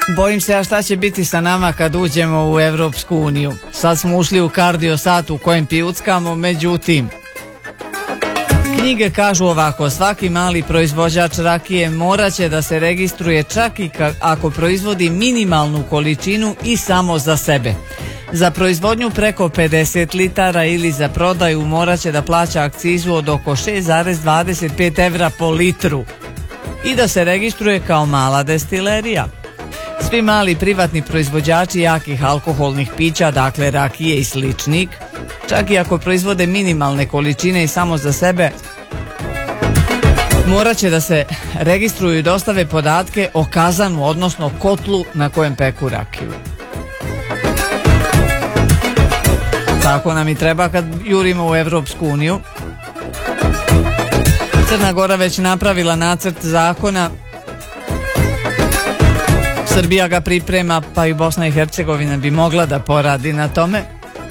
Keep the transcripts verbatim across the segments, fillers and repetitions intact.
Bojim se ja šta će biti sa nama kad uđemo u Evropsku uniju. Sad smo ušli u kardio sat u kojem pijuckamo, međutim knjige kažu ovako: svaki mali proizvođač rakije morat će da se registruje čak i ako proizvodi minimalnu količinu i samo za sebe. Za proizvodnju preko pedeset litara ili za prodaju morat će da plaća akcizu od oko šest zarez dvadeset pet evra po litru i da se registruje kao mala destilerija. Svi mali privatni proizvođači jakih alkoholnih pića, dakle rakije i sličnih, čak i ako proizvode minimalne količine i samo za sebe, morat će da se registruju i dostave podatke o kazanu, odnosno kotlu na kojem peku rakiju. Tako nam i treba kad jurimo u Evropsku uniju. Crna Gora već napravila nacrt zakona, Srbija ga priprema, pa i Bosna i Hercegovina bi mogla da poradi na tome.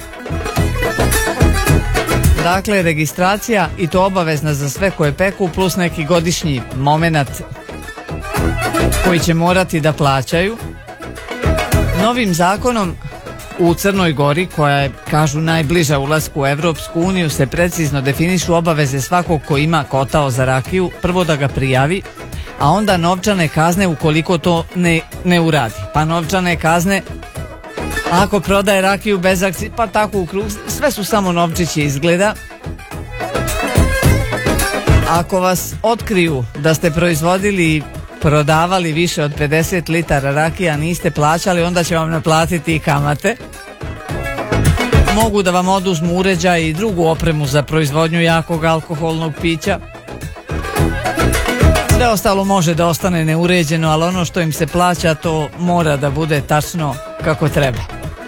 Dakle, registracija, i to obavezna za sve koje peku, plus neki godišnji moment koji će morati da plaćaju. Novim zakonom u Crnoj Gori, koja je, kažu, najbliža ulasku u Evropsku uniju, se precizno definišu obaveze svakog ko ima kotao za rakiju, prvo da ga prijavi, a onda novčane kazne ukoliko to ne, ne uradi. Pa novčane kazne ako prodaje rakiju bez akcije, pa tako u krug, sve su samo novčići izgleda. Ako vas otkriju da ste proizvodili i prodavali više od pedeset litara rakija, niste plaćali, onda će vam naplatiti i kamate. Mogu da vam oduzmu uređaj i drugu opremu za proizvodnju jakog alkoholnog pića. Sve ostalo može da ostane neuređeno, ali ono što im se plaća, to mora da bude tačno kako treba.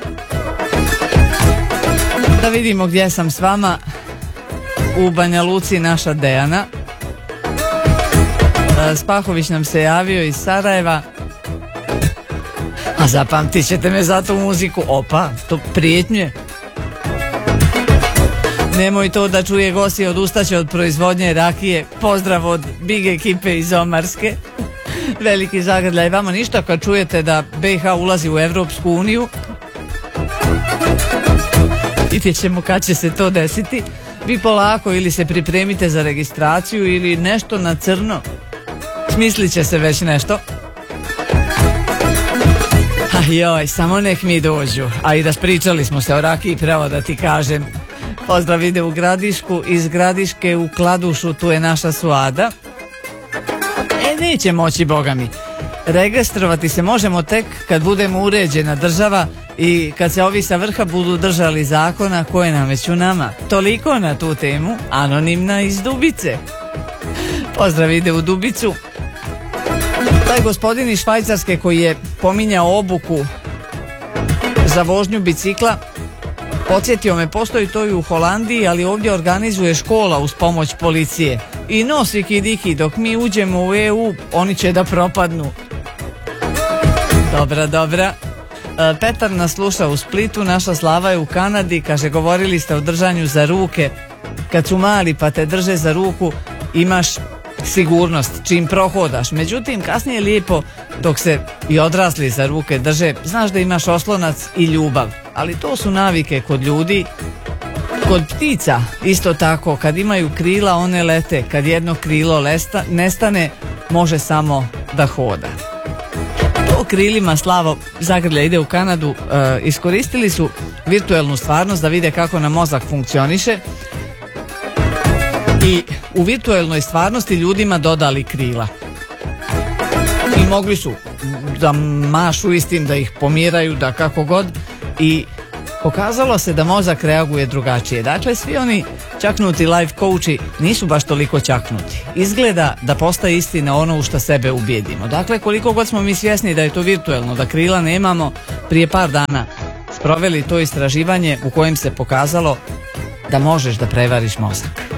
Da vidimo gdje sam s vama. U Banja Luci naša Dejana. Spahović nam se javio iz Sarajeva. A zapamtit ćete me za tu muziku. Opa, to prijetnje. Nemoj to da čuje gosti, odustaće od proizvodnje rakije. Pozdrav od big ekipe iz Omarske. Veliki zagrljaj vama. Ništa kad čujete da B i H ulazi u Evropsku uniju. Vidjet ćemo kad će se to desiti. Vi polako ili se pripremite za registraciju ili nešto na crno. Smislit će se već nešto. A joj, samo nek mi dođu. A i da spričali smo se o rakiji, pravo da ti kažem. Pozdrav ide u Gradišku, iz Gradiške u Kladušu, tu je naša Suada. E, neće moći, boga mi. Registrovati se možemo tek kad budemo uređena država i kad se ovi sa vrha budu držali zakona koje nam već u nama. Toliko na tu temu. Anonimna iz Dubice. Pozdrav ide u Dubicu. Taj gospodin iz Švajcarske koji je pominjao obuku za vožnju bicikla, podsjetio me, postoji to i u Holandiji, ali ovdje organizuje škola uz pomoć policije. I nosi kidiki, dok mi uđemo u E U, oni će da propadnu. Dobra, dobra. E, Petar nas sluša u Splitu, naša Slava je u Kanadi, kaže, govorili ste o držanju za ruke. Kad su mali pa te drže za ruku, imaš sigurnost čim prohodaš. Međutim, kasnije je lijepo dok se i odrasli za ruke drže, znaš da imaš oslonac i ljubav. Ali to su navike kod ljudi. Kod ptica isto tako, kad imaju krila one lete, kad jedno krilo lesta, nestane, može samo da hoda. To krilima, Slavo, zagrlja ide u Kanadu, e, iskoristili su virtuelnu stvarnost da vide kako nam mozak funkcioniše i u virtuelnoj stvarnosti ljudima dodali krila. I mogli su da mašu istim, da ih pomiraju, da kako god, i pokazalo se da mozak reaguje drugačije. Dakle, svi oni čaknuti life coachi nisu baš toliko čaknuti. Izgleda da postaje istina ono u što sebe ubijedimo. Dakle, koliko god smo mi svjesni da je to virtuelno, da krila nemamo, prije par dana sproveli to istraživanje u kojem se pokazalo da možeš da prevariš mozak.